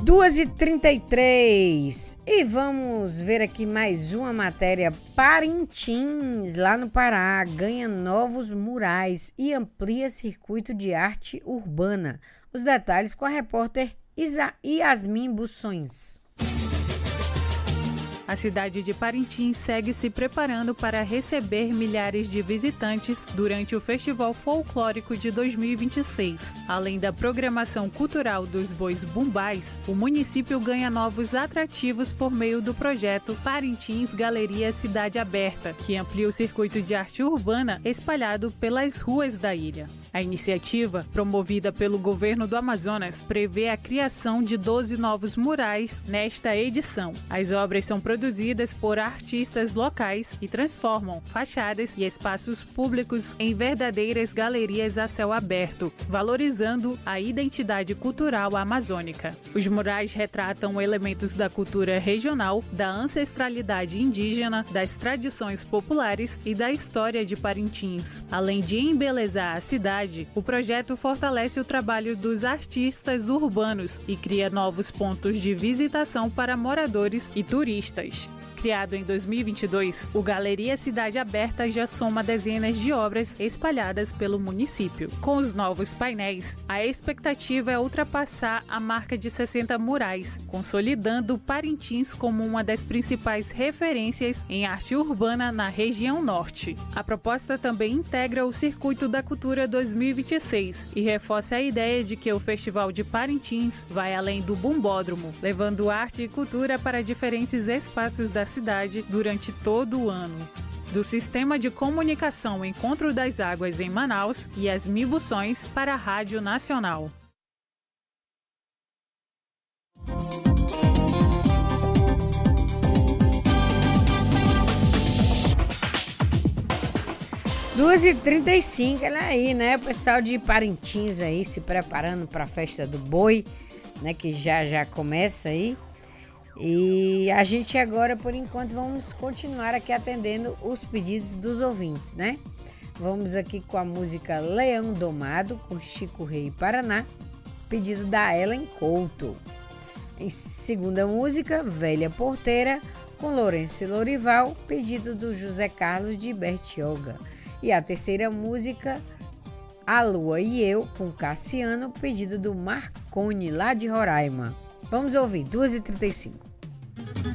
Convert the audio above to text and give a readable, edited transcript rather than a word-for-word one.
2h33 e vamos ver aqui mais uma matéria. Parintins, lá no Pará, ganha novos murais e amplia circuito de arte urbana. Os detalhes com a repórter Yasmin Bussões. A cidade de Parintins segue se preparando para receber milhares de visitantes durante o Festival Folclórico de 2026. Além da programação cultural dos bois bumbais, o município ganha novos atrativos por meio do projeto Parintins Galeria Cidade Aberta, que amplia o circuito de arte urbana espalhado pelas ruas da ilha. A iniciativa, promovida pelo governo do Amazonas, prevê a criação de 12 novos murais nesta edição. As obras são produzidas por artistas locais e transformam fachadas e espaços públicos em verdadeiras galerias a céu aberto, valorizando a identidade cultural amazônica. Os murais retratam elementos da cultura regional, da ancestralidade indígena, das tradições populares e da história de Parintins. Além de embelezar a cidade, o projeto fortalece o trabalho dos artistas urbanos e cria novos pontos de visitação para moradores e turistas. Criado em 2022, o Galeria Cidade Aberta já soma dezenas de obras espalhadas pelo município. Com os novos painéis, a expectativa é ultrapassar a marca de 60 murais, consolidando Parintins como uma das principais referências em arte urbana na região norte. A proposta também integra o Circuito da Cultura 2026 e reforça a ideia de que o Festival de Parintins vai além do bumbódromo, levando arte e cultura para diferentes espaços da cidade durante todo o ano. Do Sistema de Comunicação Encontro das Águas em Manaus, Yasmin Bussões para a Rádio Nacional. Duas e 35, olha aí, né? O pessoal de Parintins aí se preparando para a festa do boi, né? Que já começa aí. E a gente agora, por enquanto, vamos continuar aqui atendendo os pedidos dos ouvintes, né? Vamos aqui com a música Leão Domado, com Chico Rei Paraná, pedido da Ellen Couto. Em segunda música, Velha Porteira, com Lourenço e Lorival, pedido do José Carlos de Bertioga. E a terceira música, A Lua e Eu, com Cassiano, pedido do Marconi, lá de Roraima. Vamos ouvir, 2h35.